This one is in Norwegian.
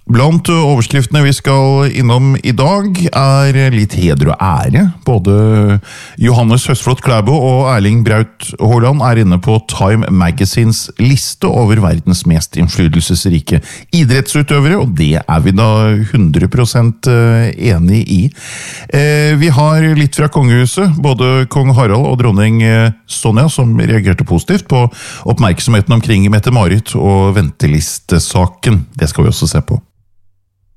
Blant overskriftene vi skal innom I dag litt heder og ære. Både Johannes Høstflot Klæbo og Erling Braut Haaland inne på Time Magazines liste over verdens mest innflytelsesrike idrettsutøvere, og det vi da 100% enig I. Vi har litt fra kongehuset, både kong Harald og dronning Sonja, som reagerte positivt på oppmerksomheten omkring Mette-Marit og ventelistesaken. Det skal vi også se på.